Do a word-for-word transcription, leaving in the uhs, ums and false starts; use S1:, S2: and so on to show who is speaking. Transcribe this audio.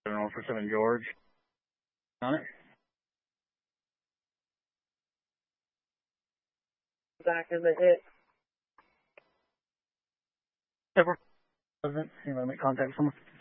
S1: one four seven George. On it.
S2: Back of the hit.
S1: Ever. Doesn't. You want to make contact with someone?